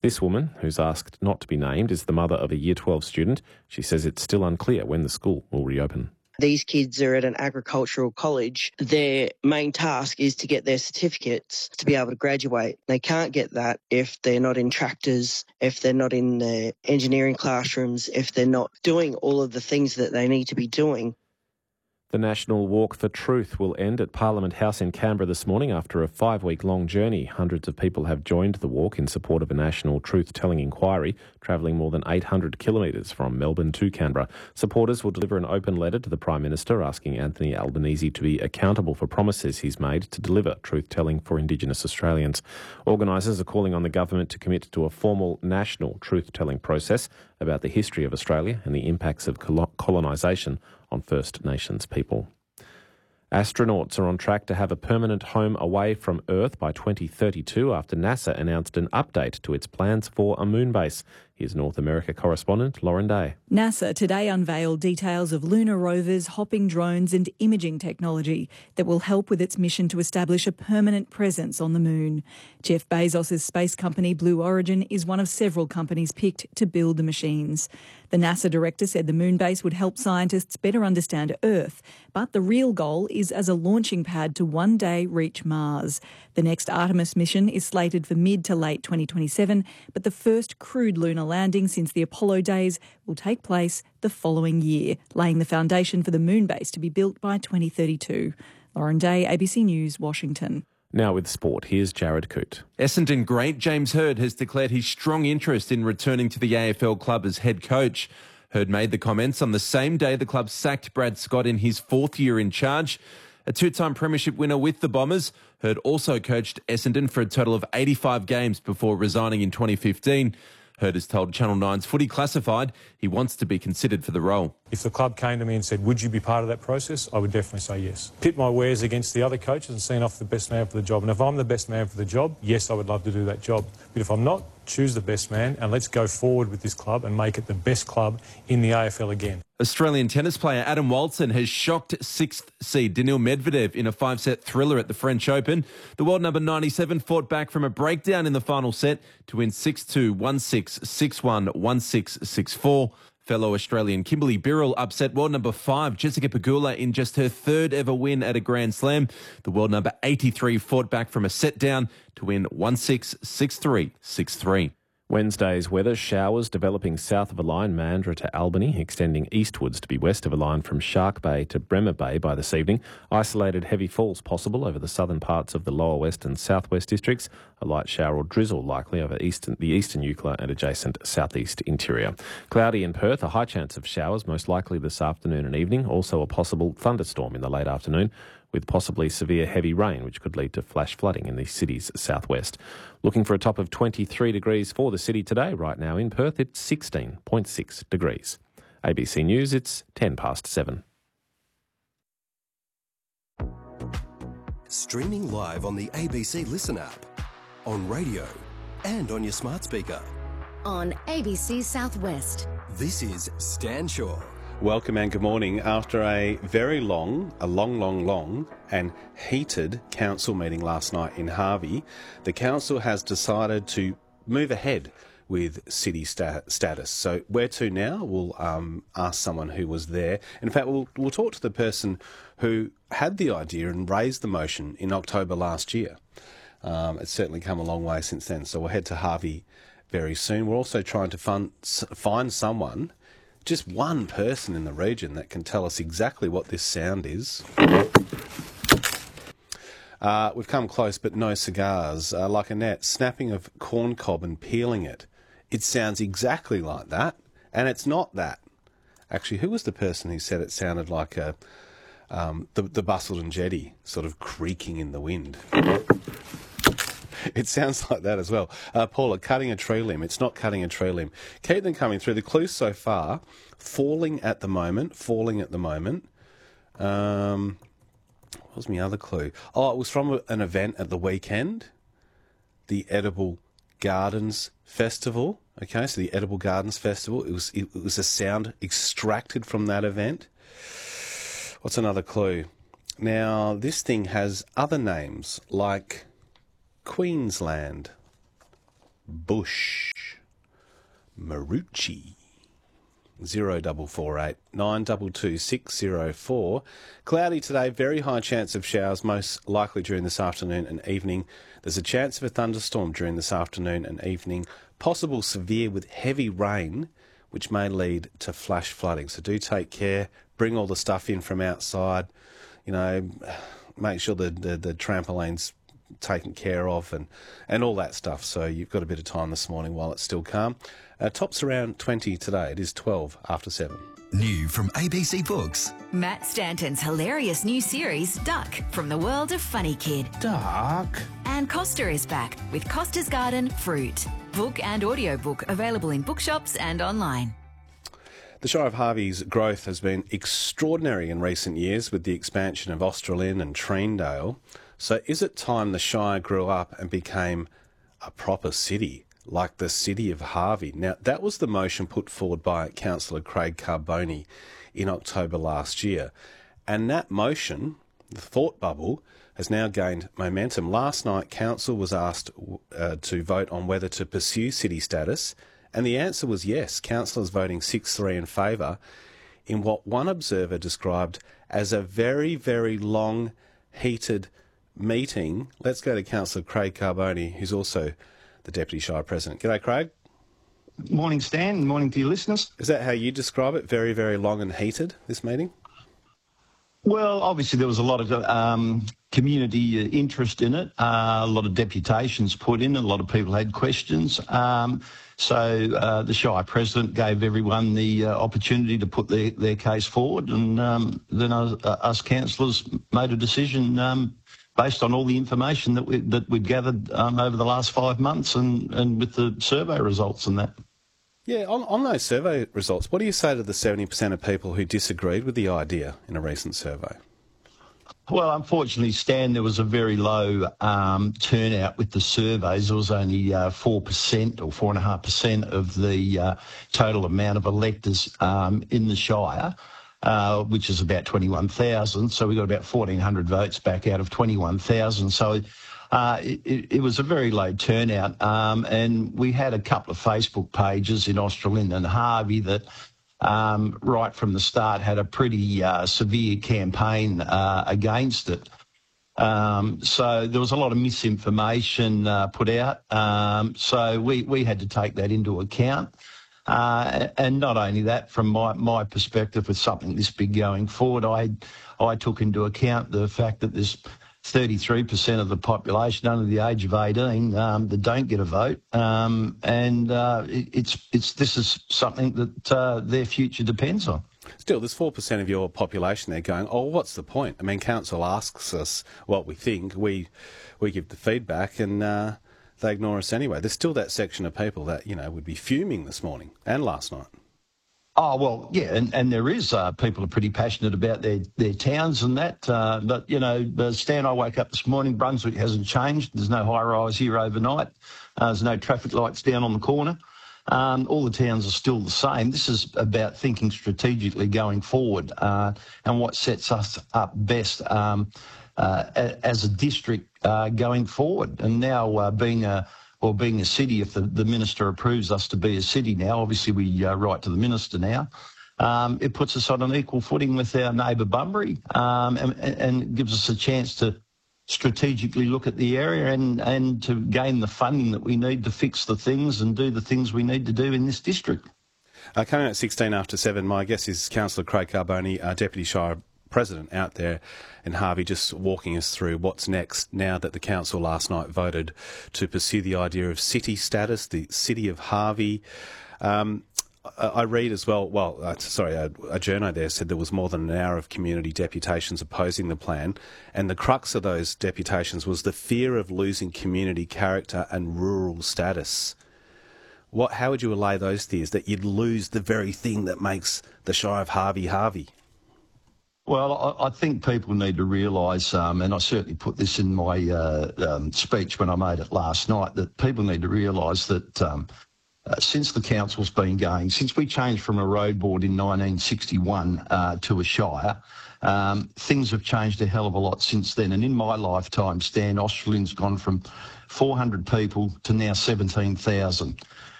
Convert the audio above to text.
This woman, who's asked not to be named, is the mother of a Year 12 student. She says it's still unclear when the school will reopen. These kids are at an agricultural college. Their main task is to get their certificates to be able to graduate. They can't get that if they're not in tractors, if they're not in the engineering classrooms, if they're not doing all of the things that they need to be doing. The National Walk for Truth will end at Parliament House in Canberra this morning after a 5-week-long journey. Hundreds of people have joined the walk in support of a national truth-telling inquiry, travelling more than 800 kilometres from Melbourne to Canberra. Supporters will deliver an open letter to the Prime Minister asking Anthony Albanese to be accountable for promises he's made to deliver truth-telling for Indigenous Australians. Organisers are calling on the government to commit to a formal national truth-telling process about the history of Australia and the impacts of colonisation on First Nations people. Astronauts are on track to have a permanent home away from Earth by 2032 after NASA announced an update to its plans for a moon base. Here's North America correspondent Lauren Day. NASA today unveiled details of lunar rovers, hopping drones and imaging technology that will help with its mission to establish a permanent presence on the moon. Jeff Bezos' space company Blue Origin is one of several companies picked to build the machines. The NASA director said the moon base would help scientists better understand Earth, but the real goal is as a launching pad to one day reach Mars. The next Artemis mission is slated for mid to late 2027, but the first crewed lunar landing since the Apollo days will take place the following year, laying the foundation for the moon base to be built by 2032. Lauren Day, ABC News, Washington. Now with sport, here's Jared Coote. Essendon great James Hird has declared his strong interest in returning to the AFL club as head coach. Hird made the comments on the same day the club sacked Brad Scott in his 4th year in charge. A 2-time premiership winner with the Bombers, Hird also coached Essendon for a total of 85 games before resigning in 2015. Hird has told Channel 9's Footy Classified he wants to be considered for the role. If the club came to me and said, would you be part of that process, I would definitely say yes. Pit my wares against the other coaches and see off the best man for the job. And if I'm the best man for the job, yes, I would love to do that job. But if I'm not, choose the best man and let's go forward with this club and make it the best club in the AFL again. Australian tennis player Adam Walton has shocked 6th seed Daniil Medvedev in a 5-set thriller at the French Open. The world number 97 fought back from a breakdown in the final set to win 6-2, 1-6, 6-1, 1-6, 6-4. Fellow Australian Kimberly Birrell upset world number 5 Jessica Pegula in just her 3rd ever win at a Grand Slam. The world number 83 fought back from a set down to win 1-6, 6-3, 6-3. Wednesday's weather: showers developing south of a line, Mandurah to Albany, extending eastwards to be west of a line from Shark Bay to Bremer Bay by this evening. Isolated heavy falls possible over the southern parts of the lower west and southwest districts. A light shower or drizzle likely over the eastern Eucla and adjacent southeast interior. Cloudy in Perth, a high chance of showers, most likely this afternoon and evening. Also a possible thunderstorm in the late afternoon, with possibly severe heavy rain, which could lead to flash flooding in the city's southwest. Looking for a top of 23 degrees for the city today. Right now in Perth, it's 16.6 degrees. ABC News, it's 7:10. Streaming live on the ABC Listen app, on radio and on your smart speaker. On ABC Southwest. This is Stan Shaw. Welcome and good morning. After a very long and heated council meeting last night in Harvey, the council has decided to move ahead with city status. So where to now? We'll ask someone who was there. In fact, we'll talk to the person who had the idea and raised the motion in October last year. It's certainly come a long way since then. So we'll head to Harvey very soon. We're also trying to find someone, just one person in the region that can tell us exactly what this sound is. We've come close, but no cigars. Like a net, snapping of corn cob and peeling it. It sounds exactly like that, and it's not that. Actually, who was the person who said it sounded like the Busselton jetty sort of creaking in the wind? It sounds like that as well. Paula, cutting a tree limb. It's not cutting a tree limb. Keep them coming through. The clues so far, falling at the moment. What was my other clue? Oh, it was from an event at the weekend, the Edible Gardens Festival. Okay, so the Edible Gardens Festival. It was a sound extracted from that event. What's another clue? Now, this thing has other names like Queensland, Bush, Marucci. 0448 922 604. Cloudy today, very high chance of showers, most likely during this afternoon and evening. There's a chance of a thunderstorm during this afternoon and evening, possible severe with heavy rain, which may lead to flash flooding. So do take care, bring all the stuff in from outside, make sure the trampoline's taken care of and all that stuff. So you've got a bit of time this morning while it's still calm. Tops around 20 today. It is 12 after 7. New from ABC Books. Matt Stanton's hilarious new series, Duck, from the world of Funny Kid. Duck. And Costa is back with Costa's Garden Fruit. Book and audiobook available in bookshops and online. The Shire of Harvey's growth has been extraordinary in recent years with the expansion of Australin and Treendale. So is it time the Shire grew up and became a proper city, like the city of Harvey? Now, that was the motion put forward by Councillor Craig Carbone in October last year. And that motion, the thought bubble, has now gained momentum. Last night, Council was asked to vote on whether to pursue city status, and the answer was yes. Councillors voting 6-3 in favour in what one observer described as a very, very long, heated meeting. Let's go to Councillor Craig Carbone, who's also the Deputy Shire President. G'day, Craig. Morning, Stan. Morning to your listeners. Is that how you describe it? Very, very long and heated, this meeting? Well, obviously there was a lot of community interest in it, a lot of deputations put in, a lot of people had questions. So the Shire President gave everyone the opportunity to put their case forward, and then us councillors made a decision based on all the information that we'd gathered over the last 5 months and with the survey results and that. Yeah, on those survey results, what do you say to the 70% of people who disagreed with the idea in a recent survey? Well, unfortunately, Stan, there was a very low turnout with the surveys. There was only 4% or 4.5% of the total amount of electors in the Shire, which is about 21,000. So we got about 1,400 votes back out of 21,000. So it was a very low turnout. And we had a couple of Facebook pages in Australin and Harvey that right from the start had a pretty severe campaign against it. So there was a lot of misinformation put out. So we had to take that into account. And not only that, from my perspective with something this big going forward, I took into account the fact that there's 33% of the population under the age of 18 that don't get a vote, and this is something that their future depends on. Still, there's 4% of your population there going, oh, what's the point? I mean, Council asks us what we think, we give the feedback, and they ignore us anyway. There's still that section of people that, would be fuming this morning and last night. Oh, well, yeah, and there is people are pretty passionate about their towns and that. But, Stan, I woke up this morning, Brunswick hasn't changed. There's no high-rise here overnight. There's no traffic lights down on the corner. All the towns are still the same. This is about thinking strategically going forward and what sets us up best as a district going forward. And now being a city, if the minister approves us to be a city now, obviously we write to the minister now, it puts us on an equal footing with our neighbour Bunbury and gives us a chance to strategically look at the area and to gain the funding that we need to fix the things and do the things we need to do in this district. Coming at 16 after 7, my guest is Councillor Craig Carbone, Deputy Shire President out there in Harvey, just walking us through what's next now that the council last night voted to pursue the idea of city status, the city of Harvey. I read as well, a journo there said there was more than an hour of community deputations opposing the plan, and the crux of those deputations was the fear of losing community character and rural status. How would you allay those fears, that you'd lose the very thing that makes the Shire of Harvey Harvey? Well, I think people need to realise, and I certainly put this in my speech when I made it last night, that people need to realise that since the council's been going, since we changed from a road board in 1961 to a shire, things have changed a hell of a lot since then. And in my lifetime, Stan, Australin's gone from 400 people to now 17,000.